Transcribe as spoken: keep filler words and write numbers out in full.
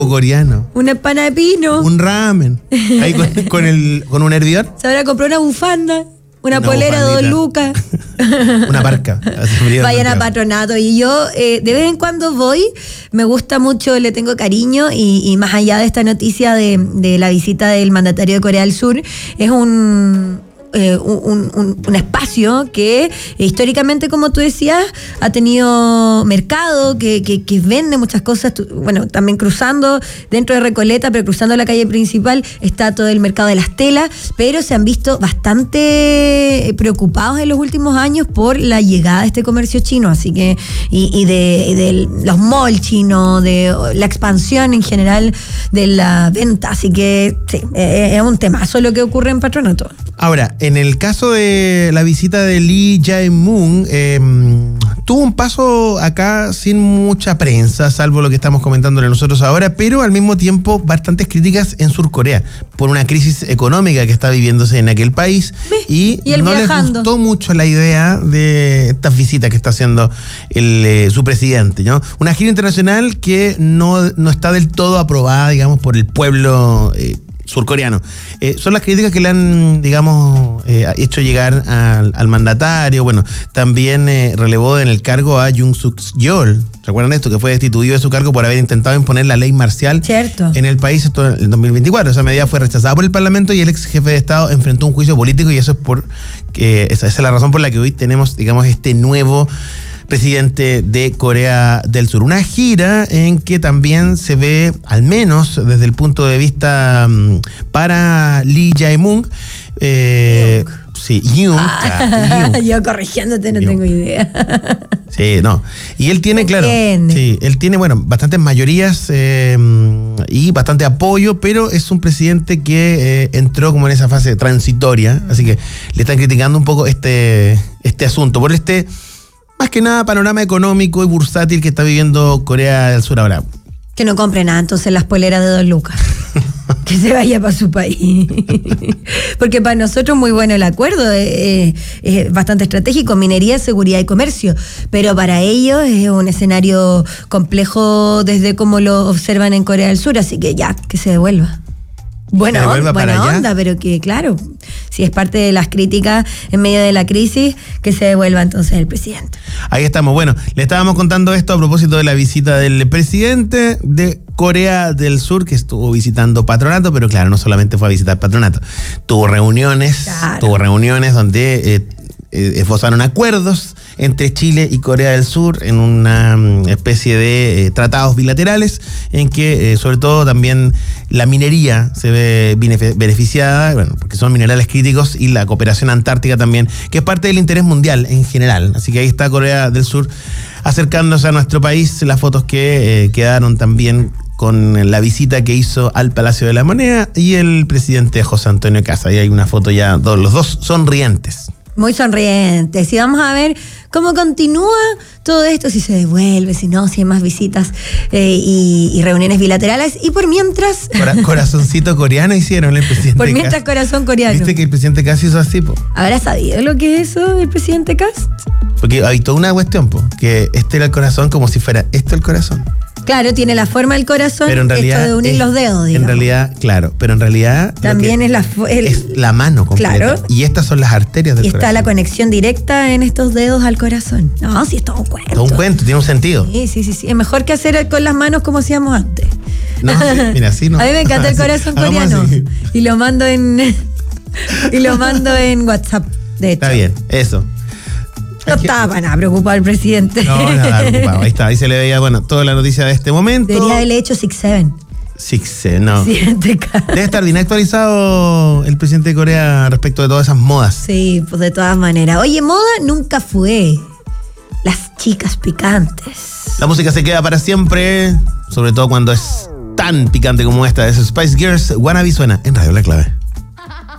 coreano. Una empana de pino. Un ramen. Ahí con, con, el, con un hervidor. Se habrá comprado una bufanda. Una, una polera de dos lucas. Una parca. Vayan a Patronato. Y yo eh, de vez en cuando voy, me gusta mucho, le tengo cariño. Y, y más allá de esta noticia de, de la visita del mandatario de Corea del Sur, es un... Eh, un, un, un espacio que eh, históricamente, como tú decías, ha tenido mercado, que, que, que vende muchas cosas. Bueno, también cruzando dentro de Recoleta, pero cruzando la calle principal está todo el mercado de las telas, pero se han visto bastante preocupados en los últimos años por la llegada de este comercio chino, así que y, y, de, y de los malls chinos, de la expansión en general de la venta, así que sí, eh, es un temazo lo que ocurre en Patronato. Ahora, en el caso de la visita de Lee Jae-myung, eh, tuvo un paso acá sin mucha prensa, salvo lo que estamos comentándole nosotros ahora, pero al mismo tiempo bastantes críticas en Sur Corea por una crisis económica que está viviéndose en aquel país. Y, y no viajando. les gustó mucho la idea de estas visitas que está haciendo el, eh, su presidente, ¿no? Una gira internacional que no, no está del todo aprobada, digamos, por el pueblo eh, surcoreano. Eh, son las críticas que le han, digamos, eh, hecho llegar al, al mandatario. Bueno, también eh, relevó en el cargo a Yoon Suk-yeol. ¿Recuerdan esto? Que fue destituido de su cargo por haber intentado imponer la ley marcial Cierto. en el país esto en el dos mil veinticuatro. Esa medida fue rechazada por el Parlamento y el ex jefe de Estado enfrentó un juicio político, y eso es por que esa, esa es la razón por la que hoy tenemos, digamos, este nuevo presidente de Corea del Sur. Una gira en que también se ve, al menos desde el punto de vista um, para Lee Jae-myung, eh, sí, Yoon, ah, yo corrigiéndote no Yoon. Tengo idea. Sí, no. Y él tiene, claro, sí, él tiene, bueno, bastantes mayorías eh, y bastante apoyo, pero es un presidente que eh, entró como en esa fase transitoria, mm. así que le están criticando un poco este, este asunto, por este, más que nada, panorama económico y bursátil que está viviendo Corea del Sur ahora. Que no compre nada, entonces las poleras de dos lucas. Que se vaya para su país. Porque para nosotros muy bueno el acuerdo, es, es bastante estratégico, minería, seguridad y comercio, pero para ellos es un escenario complejo desde cómo lo observan en Corea del Sur, así que ya, que se devuelva. Buena, onda, buena onda, pero que claro, si es parte de las críticas en medio de la crisis, que se devuelva entonces el presidente. Ahí estamos. Bueno, le estábamos contando esto a propósito de la visita del presidente de Corea del Sur, que estuvo visitando Patronato, pero claro, no solamente fue a visitar Patronato, tuvo reuniones, claro. tuvo reuniones donde eh, eh, esbozaron acuerdos entre Chile y Corea del Sur en una especie de eh, tratados bilaterales en que eh, sobre todo también la minería se ve beneficiada, bueno, porque son minerales críticos, y la cooperación antártica también, que es parte del interés mundial en general. Así que ahí está Corea del Sur acercándose a nuestro país, las fotos que eh, quedaron también con la visita que hizo al Palacio de la Moneda y el presidente José Antonio Kast. Ahí hay una foto ya, los dos sonrientes. Muy sonrientes. Y vamos a ver cómo continúa todo esto, si se devuelve, si no, si hay más visitas eh, y, y reuniones bilaterales. Y por mientras... Cora- corazoncito coreano hicieron el presidente Por mientras, Kast. Corazón coreano. ¿Viste que el presidente Kast hizo así, po? ¿Habrá sabido lo que es eso el presidente Kast? Porque hay toda una cuestión, po, que este era el corazón como si fuera esto el corazón. Claro, tiene la forma del corazón, pero en realidad esto de unir es, los dedos, digamos. En realidad, claro, pero en realidad también es la, el, es la mano completa. Claro. Y estas son las arterias del y está corazón. La conexión directa en estos dedos al corazón. No, sí, es todo un cuento. Todo un cuento, tiene un sentido. Sí, sí, sí, sí. Es mejor que hacer con las manos como hacíamos antes. No, sí, mira, así no. A mí me encanta el corazón así, coreano. Y lo mando en y lo mando en WhatsApp, de hecho. Está bien, eso. No estaba para nada preocupado el presidente. No, nada preocupado. Ahí está, ahí se le veía, bueno, toda la noticia de este momento. Debería haberle hecho six seven. six seven, no. Presidente. Debe estar bien actualizado el presidente de Corea respecto de todas esas modas. Sí, pues de todas maneras. Oye, moda nunca fue las chicas picantes. La música se queda para siempre, sobre todo cuando es tan picante como esta. Es Spice Girls, Wannabe suena en Radio La Clave.